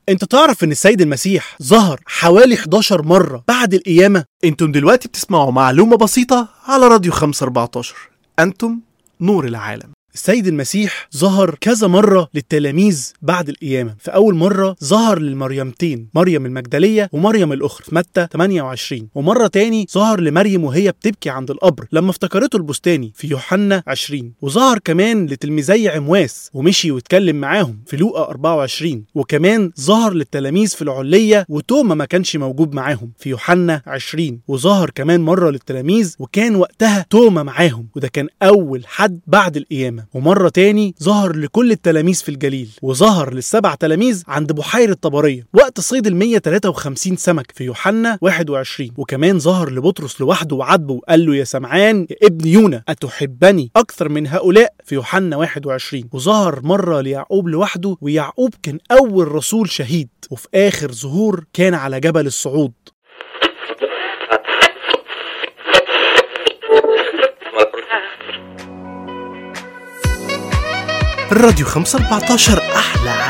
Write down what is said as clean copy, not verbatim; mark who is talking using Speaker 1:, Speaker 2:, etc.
Speaker 1: انت تعرف ان السيد المسيح ظهر حوالي 11 مرة بعد القيامة؟
Speaker 2: انتم دلوقتي بتسمعوا معلومة بسيطة على راديو 514. انتم نور العالم.
Speaker 1: السيد المسيح ظهر كذا مرة للتلاميذ بعد القيامة. في أول مرة ظهر للمريمتين، مريم المجدلية ومريم الأخرى في متى 28، ومرة تاني ظهر لمريم وهي بتبكي عند القبر لما افتكرته البستاني في يوحنا 20، وظهر كمان لتلميذي عمواس ومشي واتكلم معاهم في لوقا 24، وكمان ظهر للتلاميذ في العلية وتوما ما كانش موجود معاهم في يوحنا 20، وظهر كمان مرة للتلاميذ وكان وقتها توما معاهم، وده كان أول حد بعد القيامة. ومرة تاني ظهر لكل التلاميذ في الجليل، وظهر لل7 تلاميذ عند بحيرة طبرية وقت صيد 153 سمك في يوحنا 21، وكمان ظهر لبطرس لوحده وعاتبه وقال له يا سمعان يا ابن يونا أتحبني أكثر من هؤلاء في يوحنا 21، وظهر مرة ليعقوب لوحده، ويعقوب كان أول رسول شهيد، وفي آخر ظهور كان على جبل الصعود.
Speaker 2: الراديو 514 أحلى